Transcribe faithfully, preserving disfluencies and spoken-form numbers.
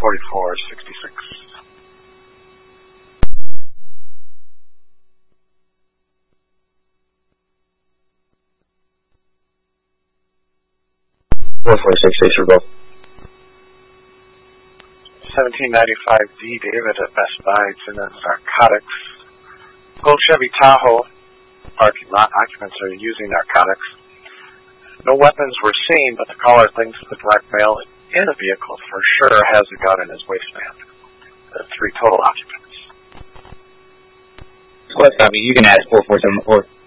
forty-four sixty-six. four four six six for both. seventeen ninety-five D David at Best Buy. It's in the narcotics. Gold Chevy Tahoe. Parking lot occupants are using narcotics. No weapons were seen, but the caller thinks the black male in the vehicle for sure has a gun in his waistband. The three total occupants. Squad copy. You can ask four four seven four.